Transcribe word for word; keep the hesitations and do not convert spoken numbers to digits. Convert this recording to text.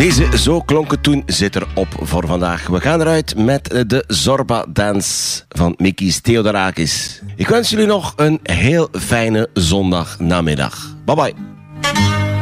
Deze Zo klonk het toen zit erop voor vandaag. We gaan eruit met de Zorba Dance van Mikis Theodorakis. Ik wens jullie nog een heel fijne zondagnamiddag. Bye bye.